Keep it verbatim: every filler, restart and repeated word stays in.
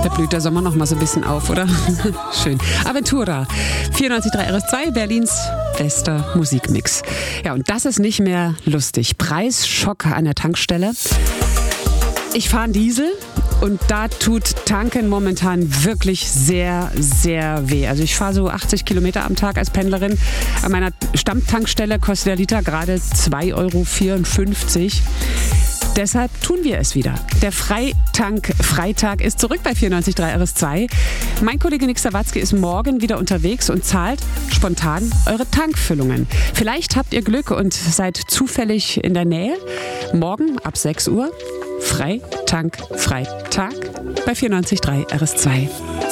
Da blüht der Sommer noch mal so ein bisschen auf, oder? Schön. Aventura, vierundneunzig Komma drei R S zwei, Berlins bester Musikmix. Ja, und das ist nicht mehr lustig. Preisschock an der Tankstelle. Ich fahre einen Diesel und da tut Tanken momentan wirklich sehr, sehr weh. Also ich fahre so achtzig Kilometer am Tag als Pendlerin. An meiner Stammtankstelle kostet der Liter gerade zwei Euro vierundfünfzig. Deshalb tun wir es wieder. Der Freitank-Freitag ist zurück bei vierundneunzig Komma drei R S zwei. Mein Kollege Nick Sawatzki ist morgen wieder unterwegs und zahlt spontan eure Tankfüllungen. Vielleicht habt ihr Glück und seid zufällig in der Nähe. Morgen ab sechs Uhr Freitank-Freitag bei vierundneunzig Komma drei R S zwei.